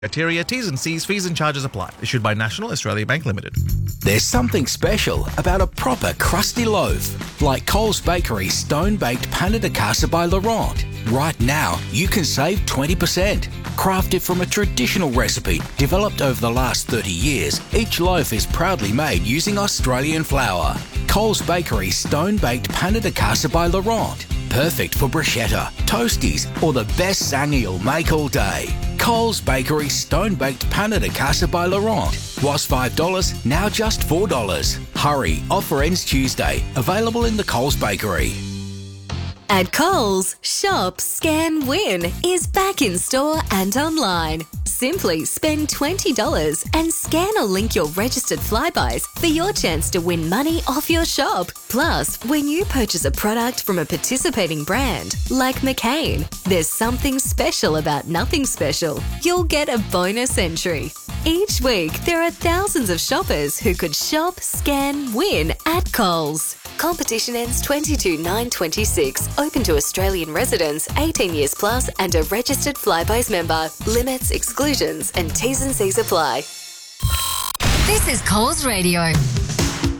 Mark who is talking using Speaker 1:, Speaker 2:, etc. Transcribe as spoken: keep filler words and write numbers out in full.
Speaker 1: Criteria, T's and C's, fees and charges apply. Issued by National Australia Bank Limited.
Speaker 2: There's something special about a proper crusty loaf, like Coles Bakery's stone-baked Pain de Casa by Laurent. Right now, you can save twenty percent. Crafted from a traditional recipe developed over the last thirty years, each loaf is proudly made using Australian flour. Coles Bakery's stone-baked Pain de Casa by Laurent. Perfect for bruschetta, toasties, or the best sang you'll make all day. Coles Bakery Stone-Baked Pain de Casa by Laurent. Was five dollars, now just four dollars. Hurry, offer ends Tuesday. Available in the Coles Bakery.
Speaker 3: At Coles, Shop, Scan, Win is back in store and online. Simply spend twenty dollars and scan or link your registered Flybuys for your chance to win money off your shop. Plus, when you purchase a product from a participating brand, like McCain, there's something special about nothing special. You'll get a bonus entry. Each week, there are thousands of shoppers who could shop, scan, win at Coles. Competition ends twenty-two nine twenty-six. Open to Australian residents, eighteen years plus and a registered Flybuys member. Limits, exclusions and T's and C's apply.
Speaker 4: This is Coles Radio.